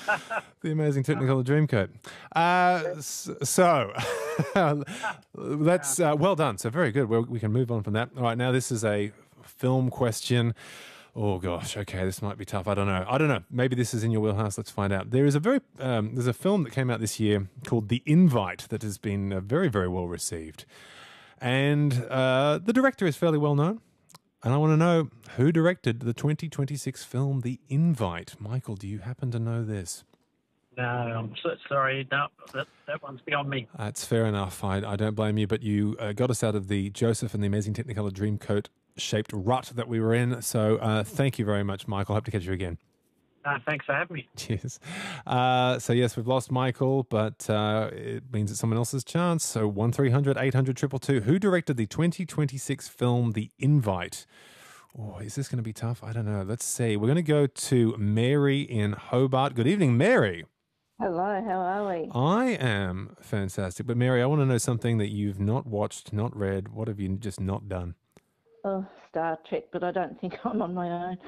The Amazing Technicolor Dreamcoat. So, that's well done. So very good. We can move on from that. All right, now this is a film question. Oh gosh, okay, this might be tough. I don't know. Maybe this is in your wheelhouse. Let's find out. There is there's a film that came out this year called The Invite that has been very, very well received, and the director is fairly well known. And I want to know who directed the 2026 film The Invite. Michael, do you happen to know this? No, I'm so sorry. No, that one's beyond me. That's fair enough. I don't blame you, but you got us out of the Joseph and the Amazing Technicolor Dreamcoat shaped rut that we were in. So thank you very much, Michael. Hope to catch you again. Thanks for having me. Cheers. So yes, we've lost Michael, but it means it's someone else's chance. So 1300 800 222. Who directed the 2026 film The Invite? Oh, is this going to be tough? I don't know. Let's see. We're going to go to Mary in Hobart. Good evening, Mary. Hello, how are we? I am fantastic. But Mary, I want to know something that you've not watched, not read. What have you just not done? Oh, Star Trek, but I don't think I'm on my own.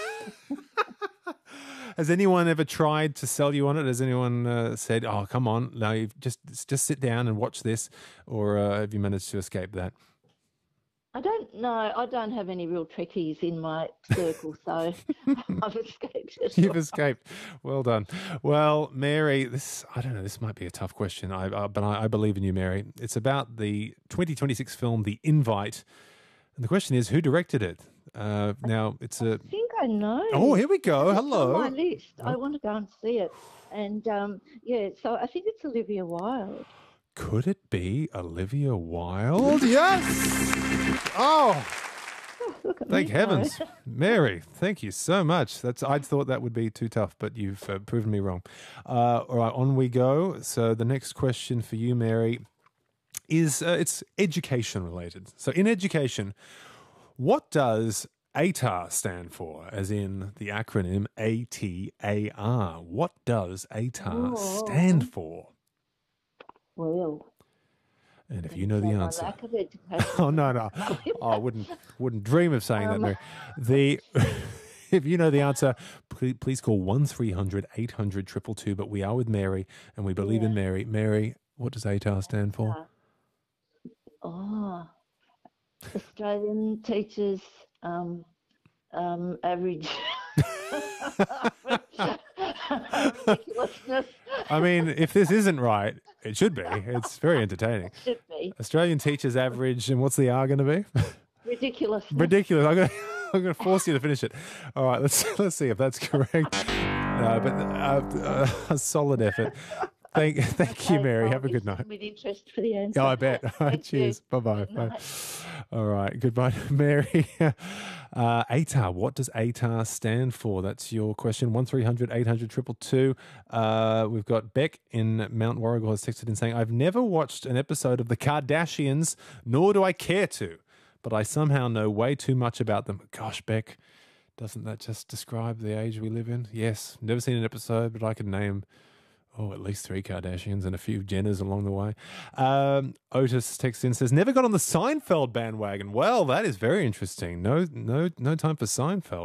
Has anyone ever tried to sell you on it? Has anyone said, "Oh, come on, no, you've just sit down and watch this," or have you managed to escape that? I don't know. I don't have any real Trekkies in my circle, so I've escaped it. You've escaped. Well done. Well, Mary, I don't know. This might be a tough question, but I believe in you, Mary. It's about the 2026 film, The Invite, and the question is, who directed it? Now, it's a. I think I know. Oh, here we go. Hello. It's on my list. I want to go and see it, and yeah. So I think it's Olivia Wilde. Could it be Olivia Wilde? Yes. Oh, thank heavens. Mary, thank you so much. I thought that would be too tough, but you've proven me wrong. All right, on we go. So the next question for you, Mary, is it's education related. So in education, what does ATAR stand for, as in the acronym ATAR? What does ATAR stand for? Well, and if you know the answer, lack of education. Oh no, I wouldn't dream of saying that, Mary. If you know the answer, please call 1300 800 222. But we are with Mary, and we believe in Mary. Mary, what does ATAR stand for? Australian Teachers Average. Ridiculousness. I mean, if this isn't right, it should be. It's very entertaining. It should be. Australian Teachers Average, and what's the R going to be? Ridiculous. Ridiculous. I'm going to force you to finish it. All right, let's see if that's correct. No, but a solid effort. Thank you, Mary. Have a good night. With interest for the answer. Oh, I bet. All right, cheers. Bye-bye. Bye. All right. Goodbye, Mary. ATAR. What does ATAR stand for? That's your question. 1300 800 222. We've got Beck in Mount Warrigal has texted in saying, I've never watched an episode of The Kardashians, nor do I care to, but I somehow know way too much about them. Gosh, Beck, doesn't that just describe the age we live in? Yes. Never seen an episode, but I could name at least 3 Kardashians and a few Jenners along the way. Otis texts in, says, never got on the Seinfeld bandwagon. Well, that is very interesting. No time for Seinfeld.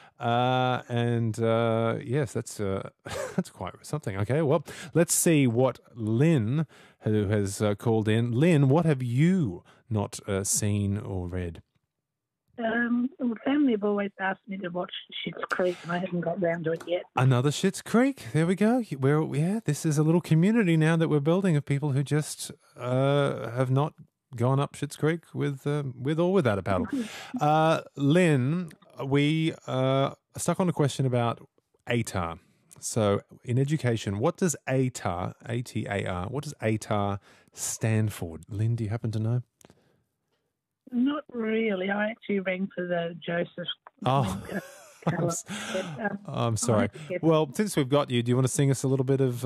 Yes, that's quite something. Okay, well, let's see what Lynn, who has called in. Lynn, what have you not seen or read? Family have always asked me to watch Schitt's Creek, and I haven't got round to it yet. Another Schitt's Creek. There we go. This is a little community now that we're building of people who just have not gone up Schitt's Creek with or without a paddle. Lynn, we are stuck on a question about ATAR. So in education, what does ATAR, ATAR, what does ATAR stand for? Lynn, do you happen to know? Not really. I actually rang for the Joseph. Oh, I'm sorry. Well, since we've got you, do you want to sing us a little bit of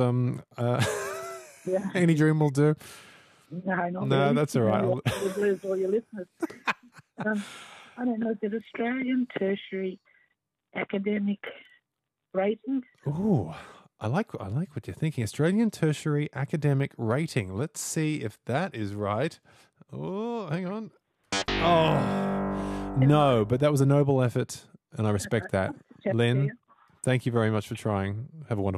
Any Dream Will Do? No, really. That's all right. You'll lose all your listeners. I don't know. Is it Australian Tertiary Academic Rating? Ooh, I like what you're thinking. Australian Tertiary Academic Rating. Let's see if that is right. Oh, hang on. Oh, no, but that was a noble effort, and I respect that. Lynn, thank you very much for trying. Have a wonderful